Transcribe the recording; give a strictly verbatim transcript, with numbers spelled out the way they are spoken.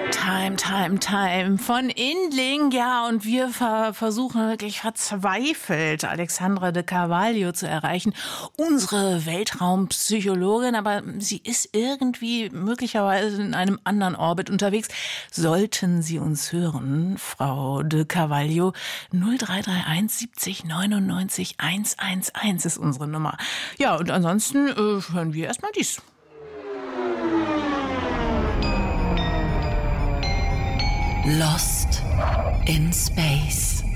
Time, Time, Time von Indling, ja, und wir ver- versuchen wirklich verzweifelt, Alexandra de Carvalho zu erreichen, unsere Weltraumpsychologin, aber sie ist irgendwie möglicherweise in einem anderen Orbit unterwegs. Sollten Sie uns hören, Frau de Carvalho, null drei drei eins siebzig neunundneunzig hundertelf ist unsere Nummer. Ja, und ansonsten äh, hören wir erstmal dies. Lost in Space.